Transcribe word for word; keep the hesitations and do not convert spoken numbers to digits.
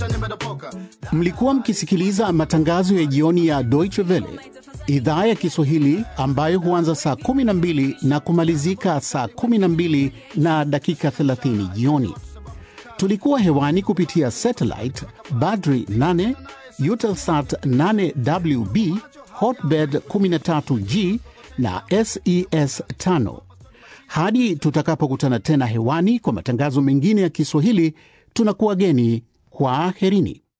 Mlikuwa mkisikiliza matangazo ya jioni ya Deutsche Welle, idhaa ya Kiswahili ambayo huanza saa kumi na mbili na kumalizika saa kumi na mbili na dakika thelathini jioni. Tulikuwa hewani kupitia satellite Badri nane, Eutelsat nane W B, Hotbird kumi na tatu G na S E S tano. Hadi tutakapokutana tena hewani kwa matangazo mengine ya Kiswahili, tunakuwageni kwa aherini.